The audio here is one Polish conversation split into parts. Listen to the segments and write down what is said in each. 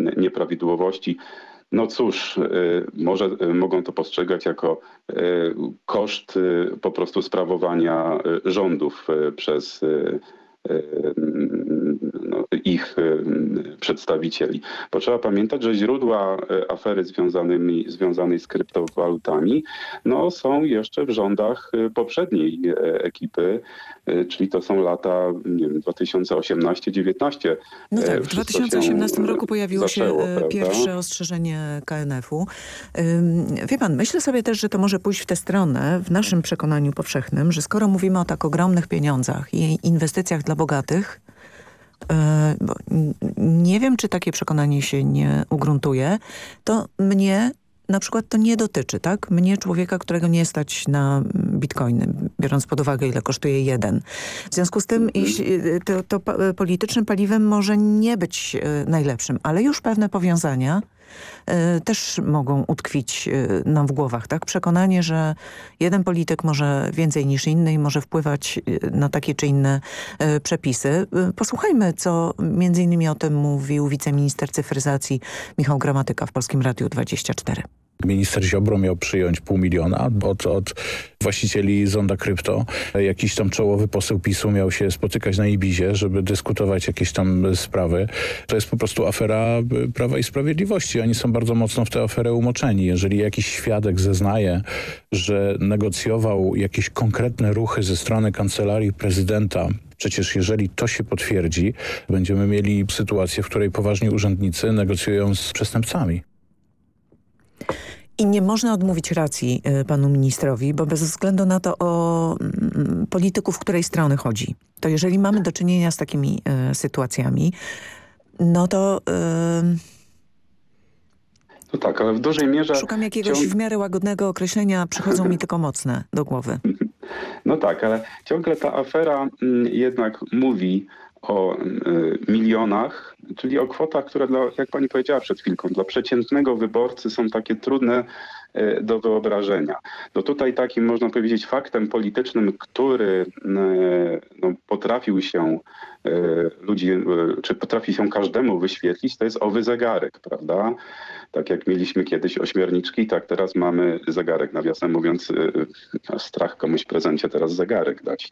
nieprawidłowości. No cóż, mogą to postrzegać jako koszt po prostu sprawowania rządów przez ich przedstawicieli. Bo trzeba pamiętać, że źródła afery związanej z kryptowalutami są jeszcze w rządach poprzedniej ekipy, czyli to są lata, nie wiem, 2018-19. No tak, w 2018 roku pojawiło się pierwsze ostrzeżenie KNF-u. Wie pan, myślę sobie też, że to może pójść w tę stronę, w naszym przekonaniu powszechnym, że skoro mówimy o tak ogromnych pieniądzach i inwestycjach dla bogatych, bo nie wiem, czy takie przekonanie się nie ugruntuje, to mnie na przykład to nie dotyczy, tak? Mnie, człowieka, którego nie stać na bitcoiny, biorąc pod uwagę, ile kosztuje jeden. W związku z tym to politycznym paliwem może nie być najlepszym, ale już pewne powiązania też mogą utkwić nam w głowach, tak? Przekonanie, że jeden polityk może więcej niż inny i może wpływać na takie czy inne przepisy. Posłuchajmy, co między innymi o tym mówił wiceminister cyfryzacji Michał Gramatyka w Polskim Radiu 24. Minister Ziobro miał przyjąć 500 000 od właścicieli Zonda Krypto. Jakiś tam czołowy poseł PiS-u miał się spotykać na Ibizie, żeby dyskutować jakieś tam sprawy. To jest po prostu afera Prawa i Sprawiedliwości. Oni są bardzo mocno w tę aferę umoczeni. Jeżeli jakiś świadek zeznaje, że negocjował jakieś konkretne ruchy ze strony Kancelarii Prezydenta, przecież jeżeli to się potwierdzi, będziemy mieli sytuację, w której poważni urzędnicy negocjują z przestępcami. I nie można odmówić racji panu ministrowi, bo bez względu na to, o polityków której strony chodzi, to jeżeli mamy do czynienia z takimi sytuacjami, no to... No tak, ale w dużej mierze... Szukam jakiegoś w miarę łagodnego określenia, przychodzą mi tylko mocne do głowy. No tak, ale ciągle ta afera jednak mówi o milionach, czyli o kwotach, które, jak pani powiedziała przed chwilką, dla przeciętnego wyborcy są takie trudne do wyobrażenia. No tutaj takim, można powiedzieć, faktem politycznym, który potrafił się czy potrafi się każdemu wyświetlić, to jest owy zegarek, prawda? Tak jak mieliśmy kiedyś ośmiorniczki, tak teraz mamy zegarek. Nawiasem mówiąc, strach komuś w prezencie teraz zegarek dać.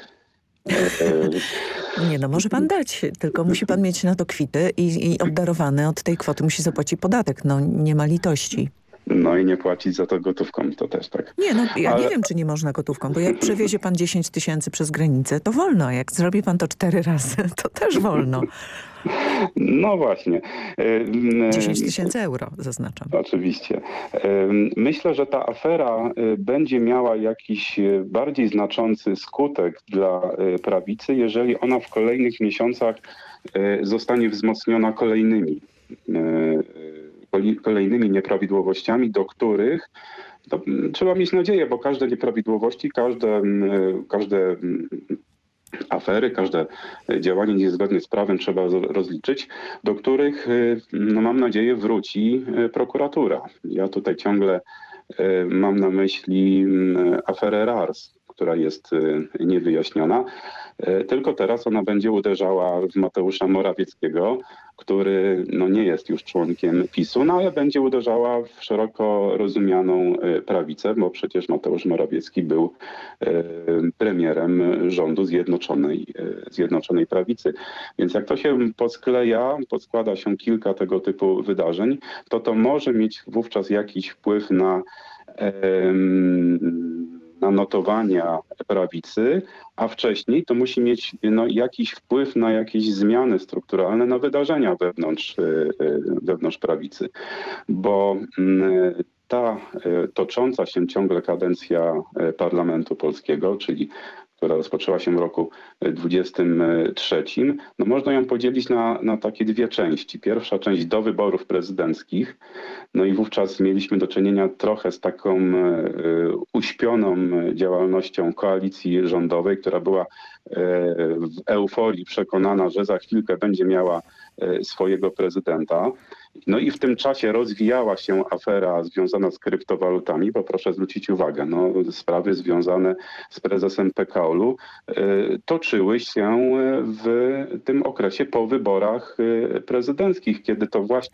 Nie, no może pan dać, tylko musi pan mieć na to kwity i obdarowany od tej kwoty musi zapłacić podatek. No nie ma litości. No i nie płacić za to gotówką, to też tak. Nie, no ja nie wiem, czy nie można gotówką, bo jak przewiezie pan 10 000 przez granicę, to wolno. Jak zrobi pan to 4 razy, to też wolno. No właśnie. 10 000 euro, zaznaczam. Oczywiście. Myślę, że ta afera będzie miała jakiś bardziej znaczący skutek dla prawicy, jeżeli ona w kolejnych miesiącach zostanie wzmocniona kolejnymi nieprawidłowościami, do których trzeba mieć nadzieję, bo każde nieprawidłowości, każde afery, każde działanie niezgodne z prawem trzeba rozliczyć, do których, mam nadzieję, wróci prokuratura. Ja tutaj ciągle mam na myśli aferę RARS, która jest niewyjaśniona. Tylko teraz ona będzie uderzała w Mateusza Morawieckiego, który nie jest już członkiem PiS-u, ale będzie uderzała w szeroko rozumianą prawicę, bo przecież Mateusz Morawiecki był premierem rządu Zjednoczonej Prawicy. Więc jak to się poskłada się kilka tego typu wydarzeń, to może mieć wówczas jakiś wpływ na notowania prawicy, a wcześniej to musi mieć jakiś wpływ na jakieś zmiany strukturalne, na wydarzenia wewnątrz prawicy. Bo ta tocząca się ciągle kadencja Parlamentu Polskiego, czyli która rozpoczęła się w roku 2023, można ją podzielić na takie dwie części. Pierwsza część do wyborów prezydenckich, i wówczas mieliśmy do czynienia trochę z taką uśpioną działalnością koalicji rządowej, która była w euforii przekonana, że za chwilkę będzie miała swojego prezydenta. I w tym czasie rozwijała się afera związana z kryptowalutami, bo proszę zwrócić uwagę, sprawy związane z prezesem PKOL-u toczyły się w tym okresie po wyborach prezydenckich, kiedy to właśnie